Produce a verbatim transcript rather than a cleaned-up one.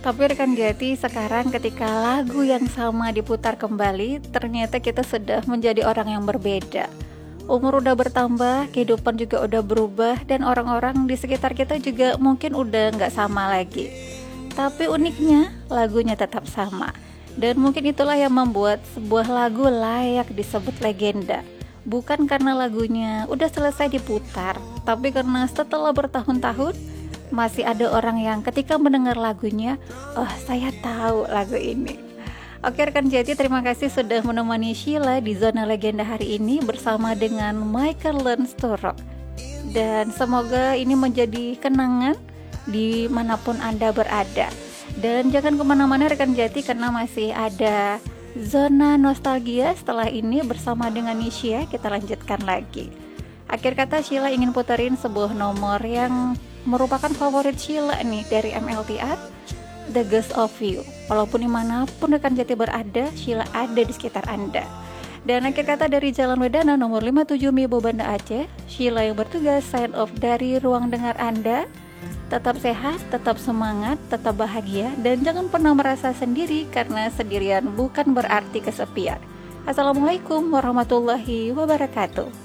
Tapi rekan Jati, sekarang ketika lagu yang sama diputar kembali, ternyata kita sudah menjadi orang yang berbeda. Umur udah bertambah, kehidupan juga udah berubah, dan orang-orang di sekitar kita juga mungkin udah nggak sama lagi. Tapi uniknya, lagunya tetap sama. Dan mungkin itulah yang membuat sebuah lagu layak disebut legenda. Bukan karena lagunya udah selesai diputar, tapi karena setelah bertahun-tahun, masih ada orang yang ketika mendengar lagunya, oh saya tahu lagu ini. Oke rekan Jati, terima kasih sudah menemani Sheila di Zona Legenda hari ini bersama dengan Michael Learns to Rock. Dan semoga ini menjadi kenangan dimanapun Anda berada. Dan jangan kemana-mana rekan Jati, karena masih ada Zona Nostalgia setelah ini bersama dengan Nisha. Kita lanjutkan lagi. Akhir kata, Sheila ingin puterin sebuah nomor yang merupakan favorit Sheila nih dari M L T R, The Ghost of You. Walaupun dimanapun rekan Jati berada, Sheila ada di sekitar Anda. Dan akhir kata dari Jalan Wedana nomor lima puluh tujuh Mibo Banda Aceh, Sheila yang bertugas sign off dari ruang dengar Anda. Tetap sehat, tetap semangat, tetap bahagia, dan jangan pernah merasa sendiri, karena sendirian bukan berarti kesepian. Assalamualaikum warahmatullahi wabarakatuh.